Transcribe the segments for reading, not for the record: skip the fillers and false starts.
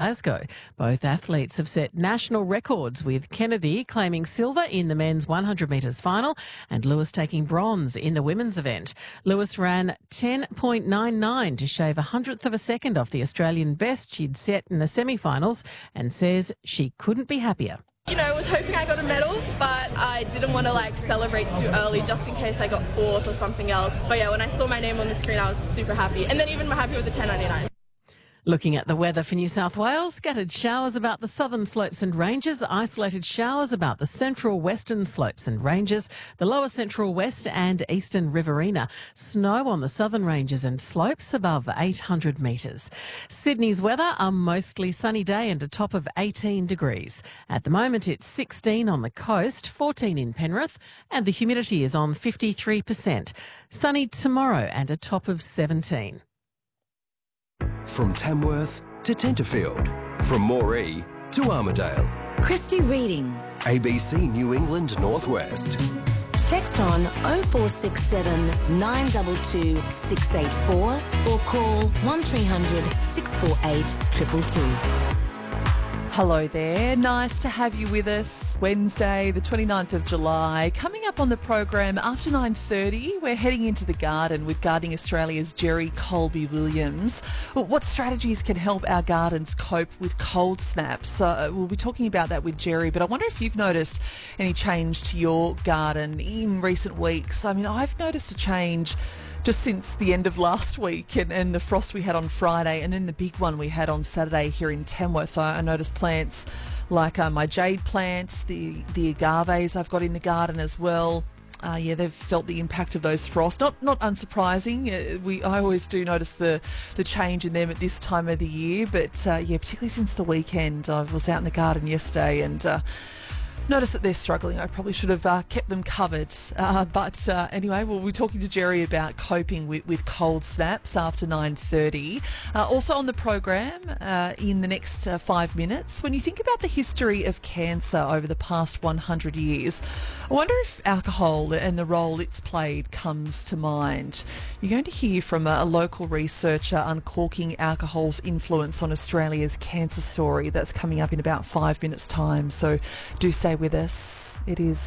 Glasgow. Both athletes have set national records, with Kennedy claiming silver in the men's 100 metres final and Lewis taking bronze in the women's event. Lewis ran 10.99 to shave a hundredth of a second off the Australian best she'd set in the semi-finals, and says she couldn't be happier. I was hoping I got a medal, but I didn't want to celebrate too early just in case I got fourth or something else. But yeah, when I saw my name on the screen, I was super happy. And then even happy with the 10.99. Looking at the weather for New South Wales, scattered showers about the southern slopes and ranges, isolated showers about the central western slopes and ranges, the lower central west and eastern Riverina, snow on the southern ranges and slopes above 800 metres. Sydney's weather, a mostly sunny day and a top of 18 degrees. At the moment it's 16 on the coast, 14 in Penrith, and the humidity is on 53%. Sunny tomorrow and a top of 17. From Tamworth to Tenterfield, from Moree to Armidale. Christy Reading. ABC New England Northwest. Text on 0467 922 684 or call 1300 648 222. Hello there. Nice to have you with us. Wednesday, the 29th of July. Coming up on the program after 9:30, we're heading into the garden with Gardening Australia's Jerry Colby-Williams. What strategies can help our gardens cope with cold snaps? We'll be talking about that with Jerry, but I wonder if you've noticed any change to your garden in recent weeks. I mean, I've noticed a change just since the end of last week and the frost we had on Friday, and then the big one we had on Saturday here in Tamworth. I noticed plants like my jade plants, the agaves I've got in the garden as well. They've felt the impact of those frosts. Not unsurprising. I always do notice the change in them at this time of the year, but particularly since the weekend. I was out in the garden yesterday and notice that they're struggling. I probably should have kept them covered. But anyway, we'll be talking to Jerry about coping with cold snaps after 9:30. Also on the program in the next 5 minutes, when you think about the history of cancer over the past 100 years, I wonder if alcohol and the role it's played comes to mind. You're going to hear from a local researcher uncorking alcohol's influence on Australia's cancer story. That's coming up in about 5 minutes' time. So do stay with us. It is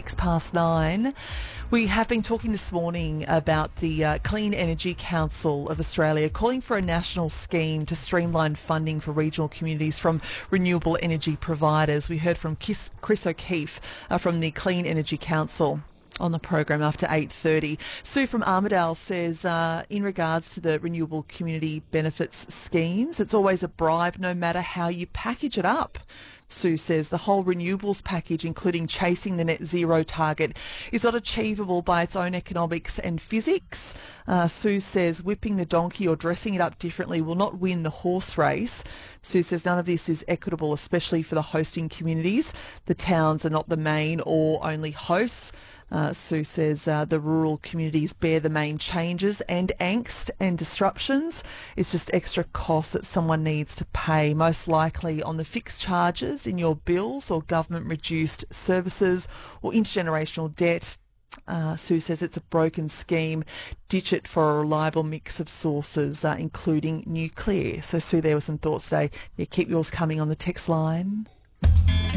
9:06. We have been talking this morning about the Clean Energy Council of Australia calling for a national scheme to streamline funding for regional communities from renewable energy providers. We heard from Chris O'Keefe from the Clean Energy Council on the program after 8:30. Sue from Armidale says, in regards to the renewable community benefits schemes, it's always a bribe no matter how you package it up. Sue says the whole renewables package, including chasing the net zero target, is not achievable by its own economics and physics. Sue says whipping the donkey or dressing it up differently will not win the horse race. Sue says none of this is equitable, especially for the hosting communities. The towns are not the main or only hosts. Sue says the rural communities bear the main changes and angst and disruptions. It's just extra costs that someone needs to pay, most likely on the fixed charges in your bills or government-reduced services or intergenerational debt. Sue says it's a broken scheme. Ditch it for a reliable mix of sources, including nuclear. So, Sue, there were some thoughts today. Yeah, keep yours coming on the text line.